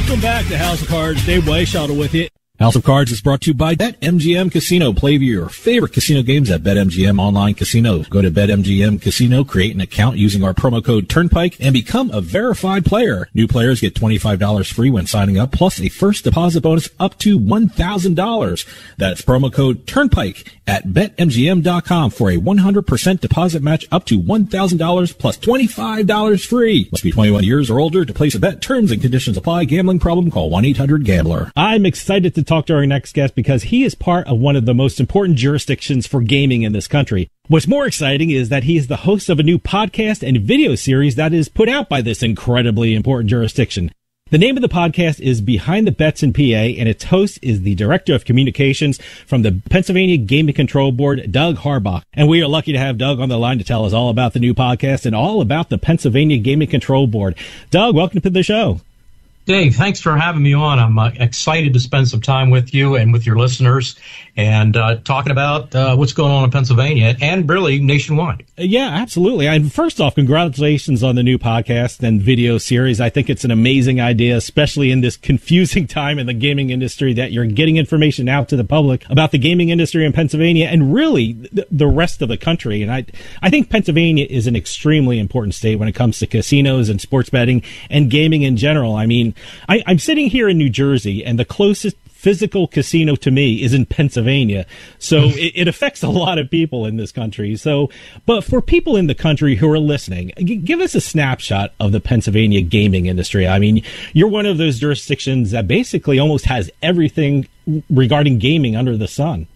Welcome back to House of Cards. Dave Weishaupt with you. House of Cards is brought to you by BetMGM Casino. Play your favorite casino games at BetMGM Online Casino. Go to BetMGM Casino, create an account using our promo code Turnpike, and become a verified player. New players get $25 free when signing up, plus a first deposit bonus up to $1,000. That's promo code Turnpike at BetMGM.com for a 100% deposit match up to $1,000 plus $25 free. Must be 21 years or older to place a bet. Terms and conditions apply. Gambling problem? Call 1-800-GAMBLER. I'm excited to talk to our next guest because he is part of one of the most important jurisdictions for gaming in this country. What's more exciting is that he is the host of a new podcast and video series that is put out by this incredibly important jurisdiction. The name of the podcast is Behind the Bets in PA, and its host is the Director of Communications from the Pennsylvania Gaming Control Board, Doug Harbach. And we are lucky to have Doug on the line to tell us all about the new podcast and all about the Pennsylvania Gaming Control Board. Doug, welcome to the show. Dave, thanks for having me on. I'm excited to spend some time with you and with your listeners and talking about what's going on in Pennsylvania and really nationwide. Yeah, absolutely. And first off, congratulations on the new podcast and video series. I think it's an amazing idea, especially in this confusing time in the gaming industry, that you're getting information out to the public about the gaming industry in Pennsylvania and really the rest of the country. And I think Pennsylvania is an extremely important state when it comes to casinos and sports betting and gaming in general. I mean, I'm sitting here in New Jersey, and the closest physical casino to me is in Pennsylvania. So it affects a lot of people in this country. So, but for people in the country who are listening, give us a snapshot of the Pennsylvania gaming industry. I mean, you're one of those jurisdictions that basically almost has everything regarding gaming under the sun.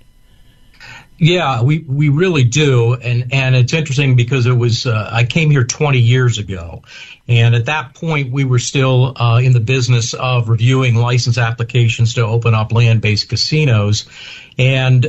Yeah, we really do. And it's interesting because it was, I came here 20 years ago. And at that point, we were still in the business of reviewing license applications to open up land-based casinos. And,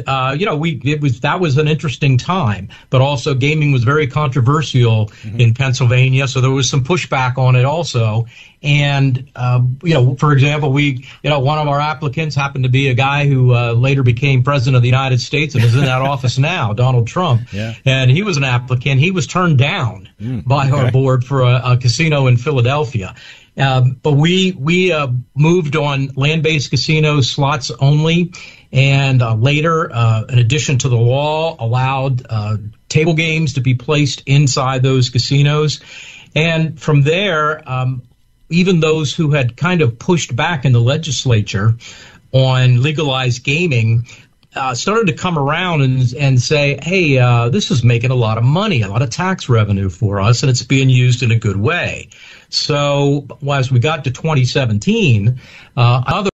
that was an interesting time, but also gaming was very controversial in Pennsylvania. So there was some pushback on it also. And, for example, one of our applicants happened to be a guy who later became president of the United States and is in that office now, Donald Trump. Yeah. And he was an applicant. He was turned down by our board for a casino in Philadelphia. But we moved on land-based casinos, slots only. And later, in addition to the law, allowed table games to be placed inside those casinos. And from there, even those who had kind of pushed back in the legislature on legalized gaming started to come around and say, hey, this is making a lot of money, a lot of tax revenue for us, and it's being used in a good way. So as we got to 2017, another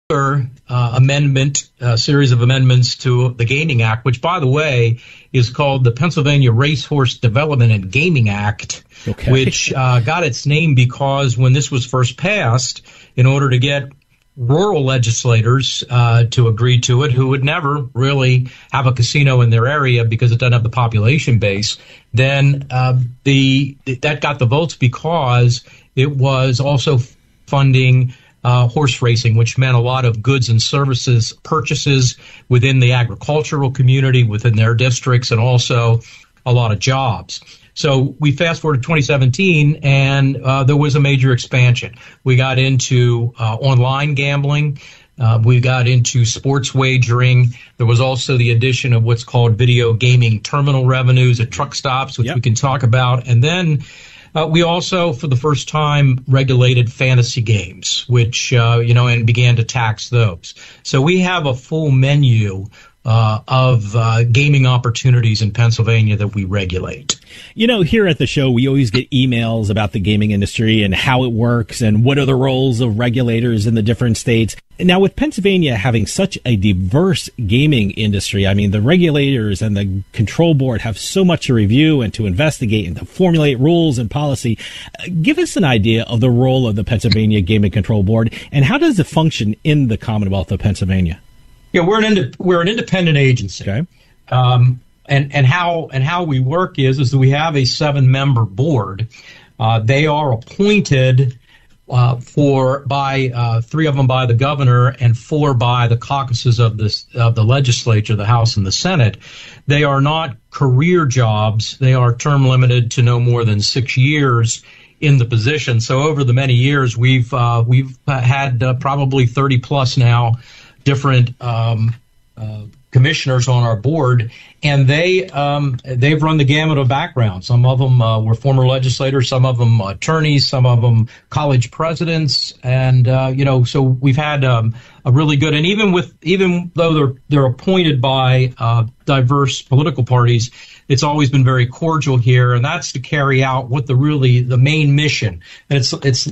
series of amendments to the Gaming Act, which, by the way, is called the Pennsylvania Racehorse Development and Gaming Act, which got its name because when this was first passed, in order to get rural legislators to agree to it, who would never really have a casino in their area because it doesn't have the population base, then that got the votes because it was also funding horse racing, which meant a lot of goods and services purchases within the agricultural community, within their districts, and also a lot of jobs. So we fast forward to 2017, and there was a major expansion. We got into online gambling. We got into sports wagering. There was also the addition of what's called video gaming terminal revenues at truck stops, which we can talk about. And then we also, for the first time, regulated fantasy games, which, and began to tax those. So we have a full menu of gaming opportunities in Pennsylvania that we regulate. You know, here at the show, we always get emails about the gaming industry and how it works and what are the roles of regulators in the different states. Now, with Pennsylvania having such a diverse gaming industry, I mean, the regulators and the control board have so much to review and to investigate and to formulate rules and policy. Give us an idea of the role of the Pennsylvania Gaming Control Board and how does it function in the Commonwealth of Pennsylvania? Yeah, we're an independent agency. Okay. And how we work is that we have a 7-member board. They are appointed by 3 of them by the governor and 4 by the caucuses of the legislature, the House and the Senate. They are not career jobs. They are term limited to no more than 6 years in the position. So over the many years, we've had probably 30 plus now different commissioners on our board, and they've run the gamut of backgrounds. Some of them were former legislators, some of them attorneys, some of them college presidents, and so we've had a really good. And even though they're appointed by diverse political parties, it's always been very cordial here, and that's to carry out what the main mission. And it's